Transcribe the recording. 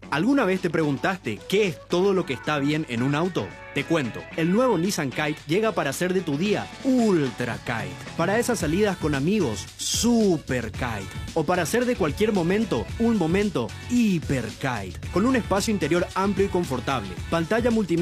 ¿Alguna vez te preguntaste qué es todo lo que está bien en un auto? Te cuento, el nuevo Nissan Kite llega para hacer de tu día Ultra Kite. Para esas salidas con amigos, Super Kite. O para hacer de cualquier momento, un momento Hiper Kite. Con un espacio interior amplio y confortable, pantalla multimedia